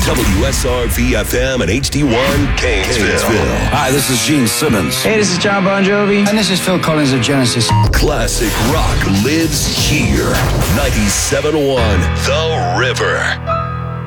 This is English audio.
WSRV-FM and HD1 Gainesville. Hi, this is Gene Simmons. Hey, this is John Bon Jovi. And this is Phil Collins of Genesis. Classic rock lives here. 97.1 The River.